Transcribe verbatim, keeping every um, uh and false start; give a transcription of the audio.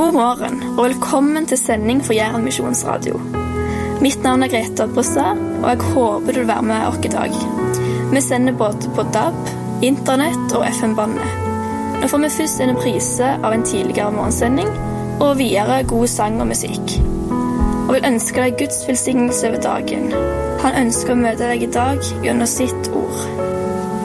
God morgen og velkommen til sending for Jæren Misjonsradio. Mitt navn er Grete Brøstad, og jeg håper du vil være med oss i dag. Vi sender både på D A B, internett og F M-bandet. Nå får vi først en reprise av en tidligere morgensending, og videre god sang og musikk. Og vil ønske deg Guds velsignelse over dagen. Han ønsker å møte deg i dag gjennom sitt ord.